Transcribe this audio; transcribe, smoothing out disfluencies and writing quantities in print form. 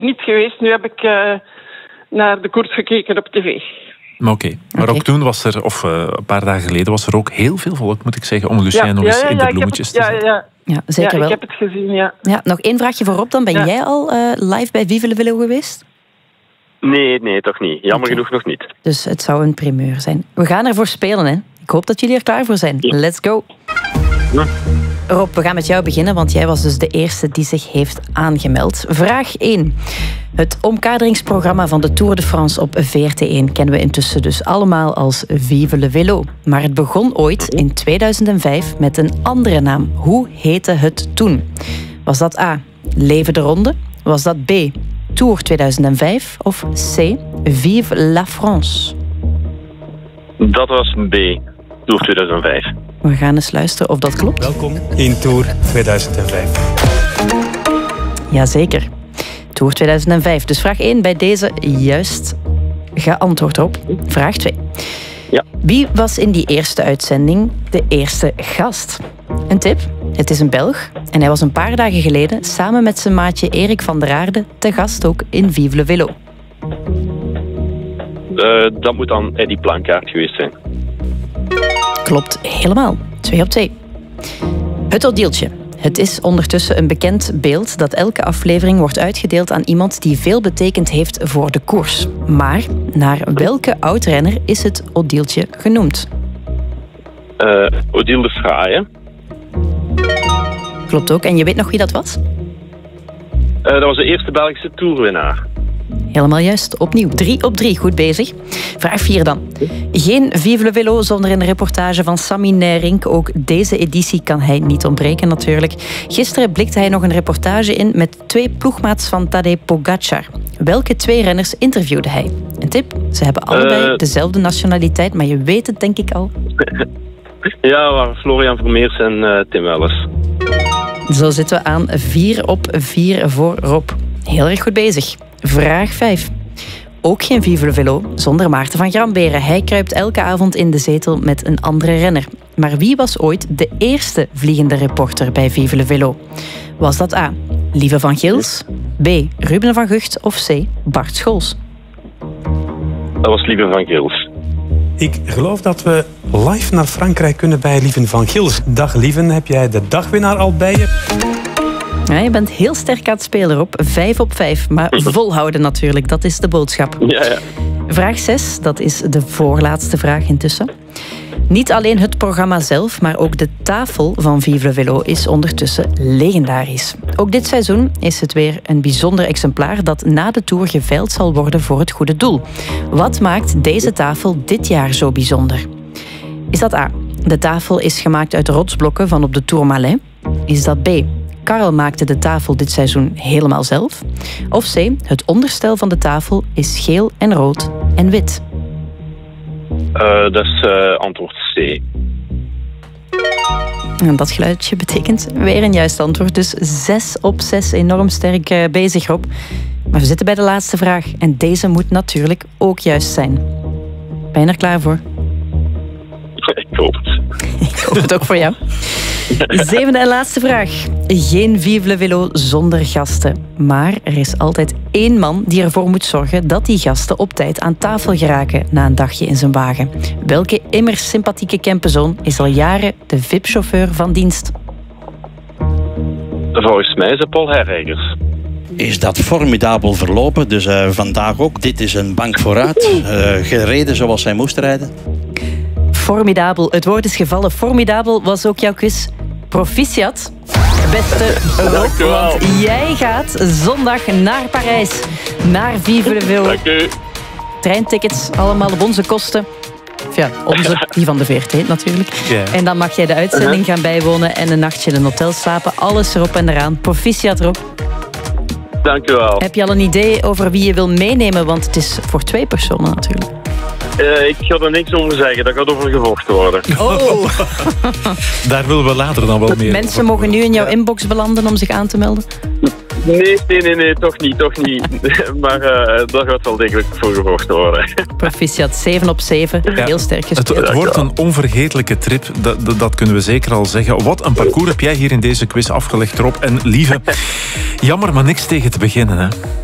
niet geweest. Nu heb ik naar de koers gekeken op tv. Oké. Maar ook toen was er, of een paar dagen geleden, was er ook heel veel volk, moet ik zeggen, om Lucien nog eens in de bloemetjes te zetten. Ja, zeker wel. Ik heb het gezien, ja. Nog één vraagje voorop dan. Ben jij al live bij Vive le Velo geweest? Nee, toch niet. Jammer genoeg nog niet. Dus het zou een primeur zijn. We gaan ervoor spelen, hè. Ik hoop dat jullie er klaar voor zijn. Ja. Let's go. Ja. Rob, we gaan met jou beginnen, want jij was dus de eerste die zich heeft aangemeld. Vraag 1. Het omkaderingsprogramma van de Tour de France op VRT1 kennen we intussen dus allemaal als Vive le Velo. Maar het begon ooit in 2005 met een andere naam. Hoe heette het toen? Was dat A, Leven de Ronde? Was dat B, Tour 2005? Of C, Vive la France? Dat was B, Tour 2005. We gaan eens luisteren of dat klopt. Welkom in Tour 2005. Jazeker. Tour 2005. Dus vraag 1 bij deze juist geantwoord op. Vraag 2. Ja. Wie was in die eerste uitzending de eerste gast? Een tip. Het is een Belg en hij was een paar dagen geleden samen met zijn maatje Erik van der Aarde te gast ook in Vive le Velo. Dat moet dan Eddy Plankaart geweest zijn. Klopt helemaal. 2 op 2. Het ordeeltje. Het is ondertussen een bekend beeld dat elke aflevering wordt uitgedeeld aan iemand die veel betekend heeft voor de koers. Maar naar welke oud-renner is het ordeeltje genoemd? Odile de Fraaie. Klopt ook. En je weet nog wie dat was? Dat was de eerste Belgische toerwinnaar. Helemaal juist. Opnieuw. 3 op 3. Goed bezig. Vraag 4 dan. Geen Vive le Velo zonder een reportage van Sammy Nijrink. Ook deze editie kan hij niet ontbreken natuurlijk. Gisteren blikte hij nog een reportage in met 2 ploegmaats van Tadej Pogacar. Welke 2 renners interviewde hij? Een tip. Ze hebben allebei dezelfde nationaliteit, maar je weet het denk ik al. Ja, waren Florian Vermeers en Tim Wellens. Zo zitten we aan 4 op 4 voor Rob. Heel erg goed bezig. Vraag 5. Ook geen Vive le Velo zonder Maarten van Gramberen. Hij kruipt elke avond in de zetel met een andere renner. Maar wie was ooit de eerste vliegende reporter bij Vive le Velo? Was dat A, Lieve van Gils, B, Ruben van Gucht of C, Bart Scholz? Dat was Lieve van Gils. Ik geloof dat we live naar Frankrijk kunnen bij Lieven van Gils. Dag Lieven, heb jij de dagwinnaar al bij je? Ja, je bent heel sterk aan het spelen, Rob. 5 op 5. Maar volhouden natuurlijk, dat is de boodschap. Ja. Vraag 6, dat is de voorlaatste vraag intussen. Niet alleen het programma zelf, maar ook de tafel van Vive le Velo is ondertussen legendarisch. Ook dit seizoen is het weer een bijzonder exemplaar dat na de Tour geveild zal worden voor het goede doel. Wat maakt deze tafel dit jaar zo bijzonder? Is dat A, de tafel is gemaakt uit rotsblokken van op de Tourmalet? Is dat B, Karel maakte de tafel dit seizoen helemaal zelf? Of C, het onderstel van de tafel is geel en rood en wit? Dat is antwoord C. En dat geluidje betekent weer een juist antwoord. Dus 6 op 6, enorm sterk bezig, Rob. Maar we zitten bij de laatste vraag. En deze moet natuurlijk ook juist zijn. Ben je er klaar voor? Ik hoop het. Ik hoop het ook voor jou. 7e en laatste vraag. Geen Vive le Velo zonder gasten. Maar er is altijd 1 man die ervoor moet zorgen dat die gasten op tijd aan tafel geraken na een dagje in zijn wagen. Welke immers sympathieke Kempenzoon is al jaren de VIP-chauffeur van dienst? Volgens mij is het Paul Herregers. Is dat formidabel verlopen, dus vandaag ook. Dit is een bank vooruit, gereden zoals hij moest rijden. Formidabel. Het woord is gevallen. Formidabel was ook jouw quiz. Proficiat. Beste Rob, want jij gaat zondag naar Parijs. Naar Vive le Velo. Dank u. Treintickets, allemaal op onze kosten. Of ja, onze, die van de VRT natuurlijk. Yeah. En dan mag jij de uitzending gaan bijwonen en een nachtje in een hotel slapen. Alles erop en eraan. Proficiat, Rob. Dank u wel. Heb je al een idee over wie je wil meenemen? Want het is voor 2 personen natuurlijk. Ik ga er niks over zeggen. Dat gaat over gevochten worden. Oh! Daar willen we later dan wel meer. Mensen mogen nu in jouw inbox belanden om zich aan te melden? Nee, toch niet. Maar daar gaat wel degelijk voor gevochten worden. Proficiat, 7 op 7. Ja. Heel sterk gespeeld. Het wordt een onvergetelijke trip, dat kunnen we zeker al zeggen. Wat een parcours heb jij hier in deze quiz afgelegd, Rob. En Lieve, jammer maar niks tegen te beginnen, hè?